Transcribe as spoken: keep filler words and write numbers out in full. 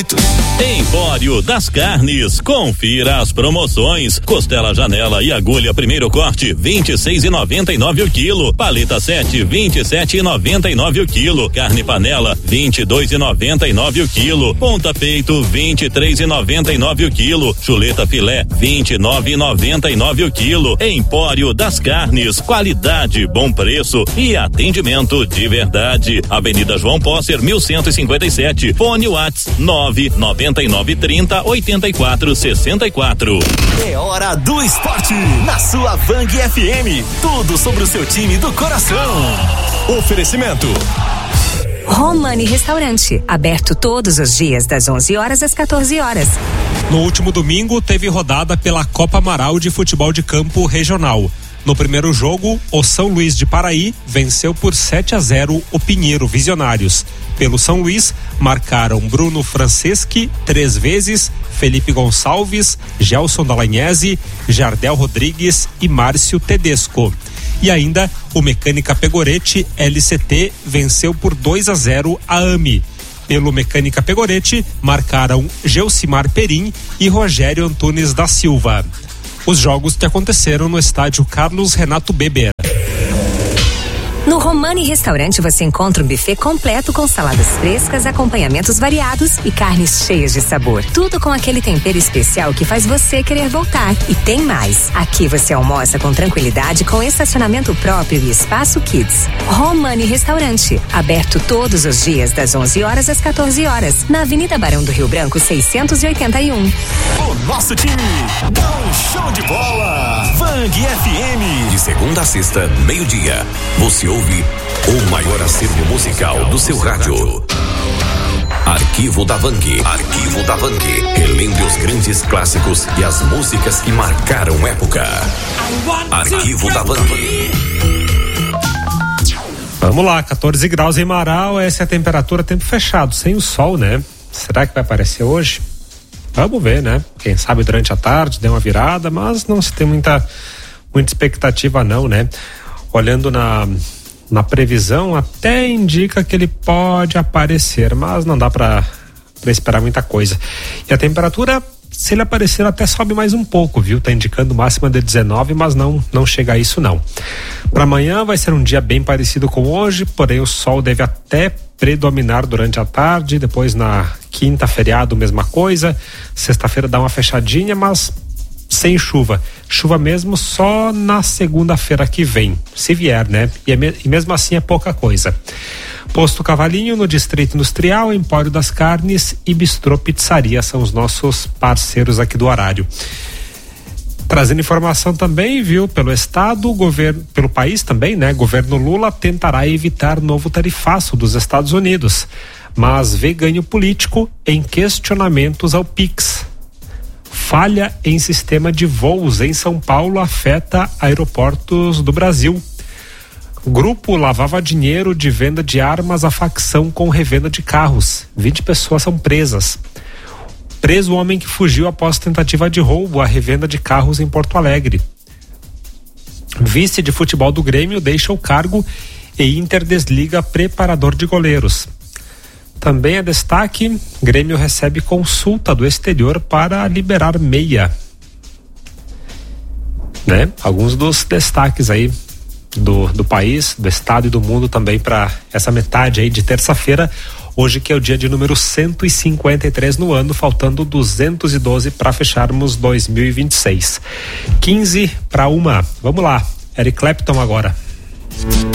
Empório das Carnes, confira as promoções. Costela Janela e agulha primeiro corte, vinte e seis e noventa e nove o quilo. Paleta sete, vinte e sete e noventa e nove o quilo. Carne panela, vinte e dois e noventa e nove o quilo. Ponta peito, vinte e três e noventa e nove o quilo. Chuleta filé, vinte e nove e noventa e nove o quilo. Empório das Carnes, qualidade, bom preço e atendimento de verdade. Avenida João Posser, mil cento e cinquenta e sete. Fone WhatsApp nove nove nove trinta oitenta e quatro sessenta e quatro. É hora do esporte na sua Vang F M. Tudo sobre o seu time do coração. Oferecimento Romani Restaurante, aberto todos os dias das onze horas às quatorze horas. No último domingo teve rodada pela Copa Amaral de Futebol de Campo Regional. No primeiro jogo, o São Luís de Paraí venceu por sete a zero o Pinheiro Visionários. Pelo São Luís, marcaram Bruno Franceschi três vezes, Felipe Gonçalves, Gelson Dalagnese, Jardel Rodrigues e Márcio Tedesco. E ainda o Mecânica Pegorete L C T venceu por dois a zero a A M I. Pelo Mecânica Pegorete, marcaram Gelsimar Perim e Rogério Antunes da Silva. Os jogos que aconteceram no estádio Carlos Renato Beber. No Romani Restaurante você encontra um buffet completo com saladas frescas, acompanhamentos variados e carnes cheias de sabor. Tudo com aquele tempero especial que faz você querer voltar. E tem mais. Aqui você almoça com tranquilidade, com estacionamento próprio e espaço kids. Romani Restaurante, aberto todos os dias das onze horas às quatorze horas, na Avenida Barão do Rio Branco seiscentos e oitenta e um. O nosso time dá um show de bola. Vang F M. De segunda a sexta, meio-dia. Você ouve o maior acervo musical do seu rádio. Arquivo da Vang. Arquivo da Vang. Relembre os grandes clássicos e as músicas que marcaram época. Arquivo da Vang. Vamos lá, quatorze graus em Marau, essa é a temperatura, tempo fechado, sem o sol, né? Será que vai aparecer hoje? Vamos ver, né? Quem sabe durante a tarde dê uma virada, mas não se tem muita, muita expectativa não, né? Olhando na Na previsão, até indica que ele pode aparecer, mas não dá para esperar muita coisa. E a temperatura, se ele aparecer, até sobe mais um pouco, viu? Tá indicando máxima de dezenove, mas não, não chega a isso não. Para amanhã vai ser um dia bem parecido com hoje, porém o sol deve até predominar durante a tarde, depois na quinta, feriado, mesma coisa. Sexta-feira dá uma fechadinha, mas sem chuva. Chuva mesmo só na segunda-feira que vem, se vier, né? E, é me, e mesmo assim é pouca coisa. Posto Cavalinho, no Distrito Industrial, Empório das Carnes e Bistrô Pizzaria são os nossos parceiros aqui do horário. Trazendo informação também, viu, pelo estado, governo, pelo país também, né? Governo Lula tentará evitar novo tarifaço dos Estados Unidos, mas vê ganho político em questionamentos ao Pix. Falha em sistema de voos em São Paulo afeta aeroportos do Brasil. Grupo lavava dinheiro de venda de armas à facção com revenda de carros. vinte pessoas são presas. Preso o homem que fugiu após tentativa de roubo à revenda de carros em Porto Alegre. Vice de futebol do Grêmio deixa o cargo e Inter desliga preparador de goleiros. Também é destaque, Grêmio recebe consulta do exterior para liberar meia. Né? Alguns dos destaques aí do, do país, do estado e do mundo também para essa metade aí de terça-feira, hoje que é o dia de número cento e cinquenta e três no ano, faltando duzentos e doze para fecharmos dois mil e vinte e seis. quinze para uma. Vamos lá, Eric Clapton agora.